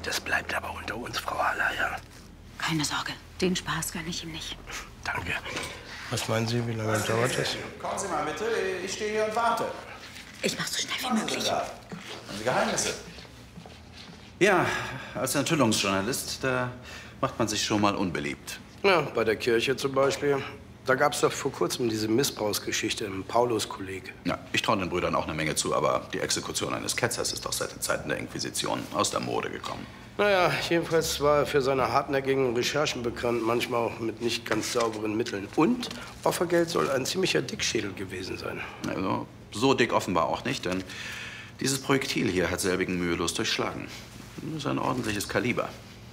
Das bleibt aber unter uns, Frau Haller, ja? Keine Sorge, den Spaß gönne ich ihm nicht. Danke. Was meinen Sie, wie lange dauert das? Kommen Sie mal bitte, ich stehe hier und warte. Ich mach's so schnell wie möglich. Haben Sie Geheimnisse? Ja, als Enthüllungsjournalist, da macht man sich schon mal unbeliebt. Ja, bei der Kirche zum Beispiel. Da gab es doch vor kurzem diese Missbrauchsgeschichte im Paulus-Kolleg. Ja, ich traue den Brüdern auch eine Menge zu, aber die Exekution eines Ketzers ist doch seit den Zeiten der Inquisition aus der Mode gekommen. Naja, jedenfalls war er für seine hartnäckigen Recherchen bekannt, manchmal auch mit nicht ganz sauberen Mitteln. Und Offergeld soll ein ziemlicher Dickschädel gewesen sein. Also, so dick offenbar auch nicht, denn dieses Projektil hier hat selbigen mühelos durchschlagen. Das ist ein ordentliches Kaliber.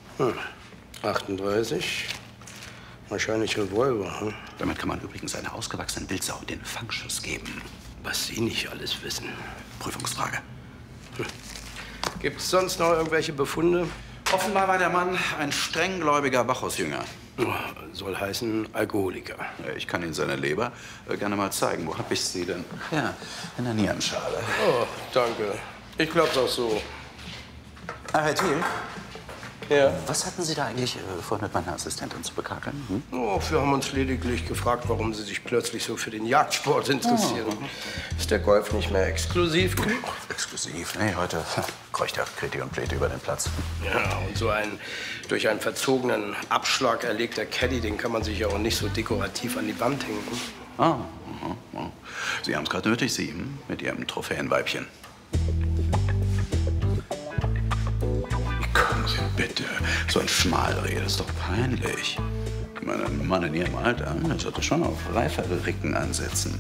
38. Wahrscheinlich Revolver, hm? Damit kann man übrigens einer ausgewachsenen Wildsau den Fangschuss geben. Was Sie nicht alles wissen. Prüfungsfrage. Gibt es sonst noch irgendwelche Befunde? Offenbar war der Mann ein strenggläubiger Bacchusjünger. Soll heißen Alkoholiker. Ich kann Ihnen seine Leber gerne mal zeigen. Wo habe ich sie denn? Ja, in der Nierenschale. Oh, danke. Ich glaub's auch so. Ah, Herr Thiel? Ja. Was hatten Sie da eigentlich vorhin mit meiner Assistentin zu bekakeln? Hm? Oh, wir haben uns lediglich gefragt, warum Sie sich plötzlich so für den Jagdsport interessieren. Ist der Golf nicht mehr exklusiv genug? Exklusiv? Nee, heute kreucht ja Kreti und Pleti über den Platz. Ja, und so ein durch einen verzogenen Abschlag erlegter Caddy, den kann man sich ja auch nicht so dekorativ an die Wand hängen. Sie haben es gerade nötig, Sie, mit Ihrem Trophäenweibchen. Kommen Sie bitte. So ein Schmalrede ist doch peinlich. Ich meine, ein Mann in Ihrem Alter, der sollte schon auf reifere Ricken ansetzen.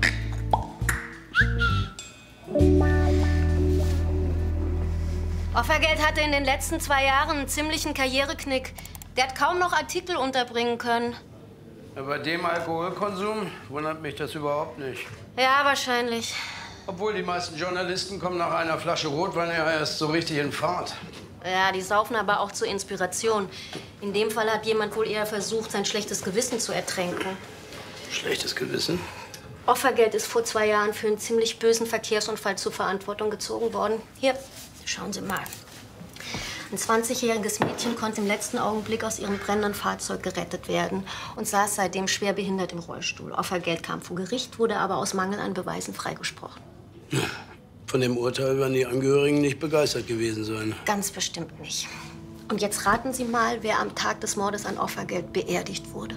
Offergeld hatte in den letzten 2 Jahren einen ziemlichen Karriereknick. Der hat kaum noch Artikel unterbringen können. Ja, bei dem Alkoholkonsum wundert mich das überhaupt nicht. Ja, wahrscheinlich. Obwohl die meisten Journalisten kommen nach einer Flasche Rotwein ja erst so richtig in Fahrt. Ja, die saufen aber auch zur Inspiration. In dem Fall hat jemand wohl eher versucht, sein schlechtes Gewissen zu ertränken. Schlechtes Gewissen? Offergeld ist vor 2 Jahren für einen ziemlich bösen Verkehrsunfall zur Verantwortung gezogen worden. Hier, schauen Sie mal. Ein 20-jähriges Mädchen konnte im letzten Augenblick aus ihrem brennenden Fahrzeug gerettet werden und saß seitdem schwer behindert im Rollstuhl. Offergeld kam vor Gericht, wurde aber aus Mangel an Beweisen freigesprochen. Von dem Urteil werden die Angehörigen nicht begeistert gewesen sein. Ganz bestimmt nicht. Und jetzt raten Sie mal, wer am Tag des Mordes an Offergeld beerdigt wurde.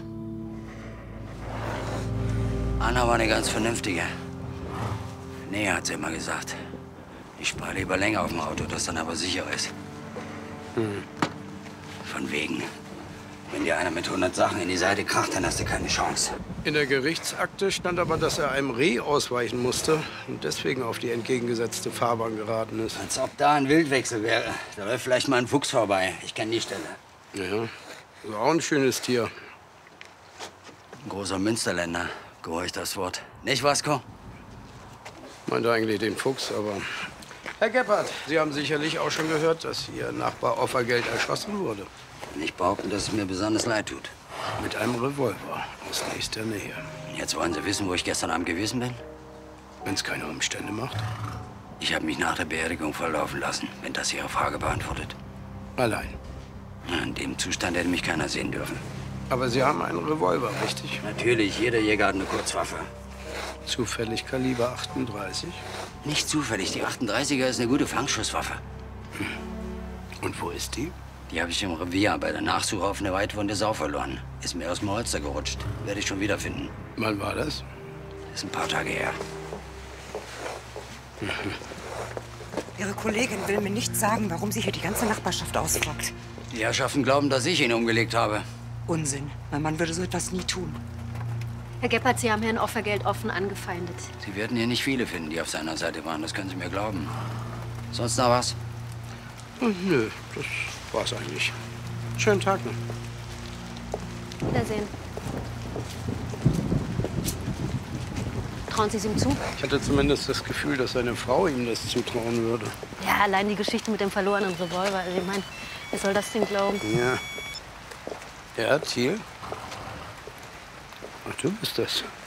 Anna war eine ganz vernünftige. Nee, hat sie immer gesagt. Ich spare lieber länger auf dem Auto, das dann aber sicher ist. Von wegen. Wenn dir einer mit 100 Sachen in die Seite kracht, dann hast du keine Chance. In der Gerichtsakte stand aber, dass er einem Reh ausweichen musste und deswegen auf die entgegengesetzte Fahrbahn geraten ist. Als ob da ein Wildwechsel wäre. Da läuft vielleicht mal ein Fuchs vorbei. Ich kenne die Stelle. Ja, ist auch ein schönes Tier. Ein großer Münsterländer. Gehorcht das Wort. Nicht, Vasco? Meinte eigentlich den Fuchs, aber... Herr Gebhardt, Sie haben sicherlich auch schon gehört, dass Ihr Nachbar Offergeld erschossen wurde. Nicht behaupten, dass es mir besonders leid tut. Mit einem Revolver aus nächster Nähe. Jetzt wollen Sie wissen, wo ich gestern Abend gewesen bin? Wenn es keine Umstände macht. Ich habe mich nach der Beerdigung verlaufen lassen, wenn das Ihre Frage beantwortet. Allein. In dem Zustand hätte mich keiner sehen dürfen. Aber Sie haben einen Revolver, richtig? Natürlich, jeder Jäger hat eine Kurzwaffe. Zufällig Kaliber 38? Nicht zufällig, die 38er ist eine gute Fangschusswaffe. Und wo ist die? Die habe ich im Revier bei der Nachsuche auf eine weitwunde Sau verloren. Ist mir aus dem Holster gerutscht. Werde ich schon wiederfinden. Wann war das? Ist ein paar Tage her. Ihre Kollegin will mir nicht sagen, warum sie hier die ganze Nachbarschaft ausfragt. Die Herrschaften glauben, dass ich ihn umgelegt habe. Unsinn. Mein Mann würde so etwas nie tun. Herr Gebhardt, Sie haben Herrn Offergeld offen angefeindet. Sie werden hier nicht viele finden, die auf seiner Seite waren. Das können Sie mir glauben. Sonst noch was? Nö, das war's eigentlich. Schönen Tag noch. Wiedersehen. Trauen Sie es ihm zu? Ich hatte zumindest das Gefühl, dass seine Frau ihm das zutrauen würde. Ja, allein die Geschichte mit dem verlorenen Revolver. Also ich meine, wer soll das denn glauben? Ja. Ja, Thiel? Ach, du bist das.